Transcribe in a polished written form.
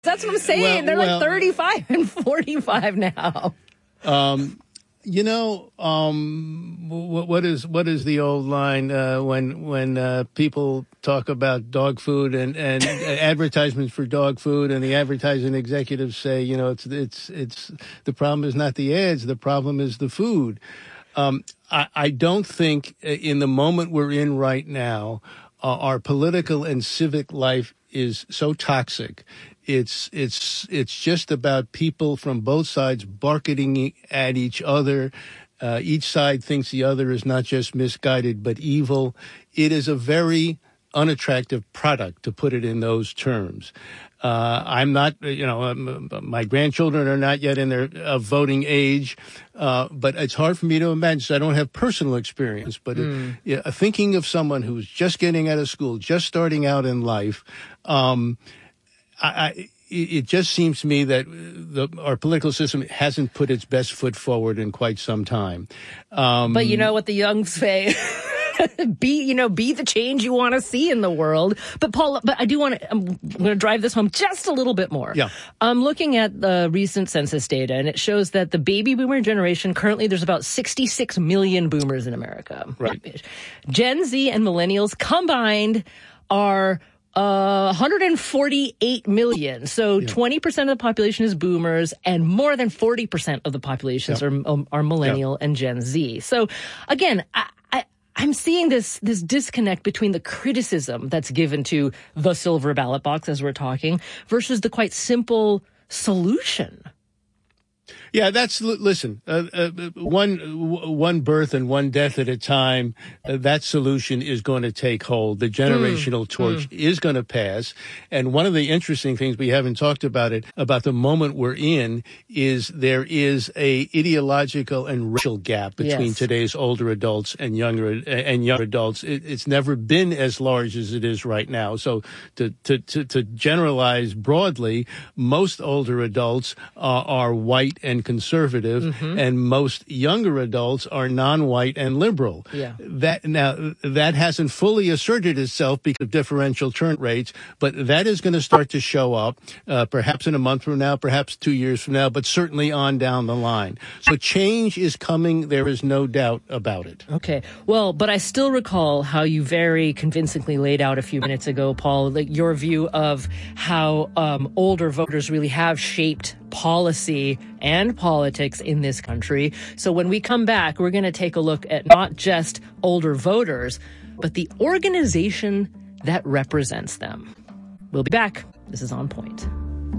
That's what I'm saying. They're like 35 and 45 now. What is the old line when people talk about dog food and advertisements for dog food, and the advertising executives say, it's the problem is not the ads, the problem is the food. I don't think in the moment we're in right now, our political and civic life is so toxic. It's just about people from both sides barking at each other. Each side thinks the other is not just misguided, but evil. It is a very unattractive product, to put it in those terms. I'm not, my grandchildren are not yet in their voting age, but it's hard for me to imagine. I don't have personal experience, but thinking of someone who's just getting out of school, just starting out in life, it just seems to me that our political system hasn't put its best foot forward in quite some time. But you know what the young say? Be the change you want to see in the world. But Paul, I'm going to drive this home just a little bit more. Yeah. I'm looking at the recent census data, and it shows that the baby boomer generation, currently there's about 66 million boomers in America. Right. Gen Z and millennials combined are 148 million. So 20% of the population is boomers, and more than 40% of the populations are millennial and Gen Z. So again, I'm seeing this disconnect between the criticism that's given to the silver ballot box, as we're talking, versus the quite simple solution. Yeah, listen, one birth and one death at a time, that solution is going to take hold. The generational torch is going to pass. And one of the interesting things we haven't talked about the moment we're in, is there is a ideological and racial gap between today's older adults and younger adults. It's never been as large as it is right now. So to generalize broadly, most older adults are white and conservative, and most younger adults are non-white and liberal. Yeah. That hasn't fully asserted itself because of differential turn rates, but that is going to start to show up, perhaps in a month from now, perhaps 2 years from now, but certainly on down the line. So change is coming. There is no doubt about it. Okay. Well, but I still recall how you very convincingly laid out a few minutes ago, Paul, your view of how older voters really have shaped policy and politics in this country. So when we come back, we're going to take a look at not just older voters, but the organization that represents them. We'll be back. This is On Point.